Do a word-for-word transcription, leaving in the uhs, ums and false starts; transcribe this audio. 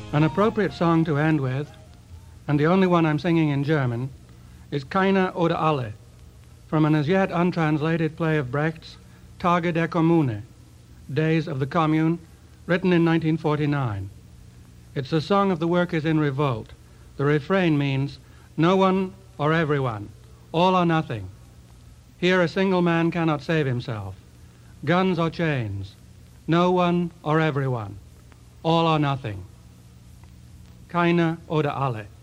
An appropriate song to end with, and the only one I'm singing in German, is Keiner oder alle, from an as yet untranslated play of Brecht's Tage der Kommune, Days of the Commune, written in nineteen forty-nine. It's a song of the workers in revolt. The refrain means, no one or everyone, all or nothing. Here a single man cannot save himself. Guns or chains, no one or everyone, all or nothing. Keiner oder alle.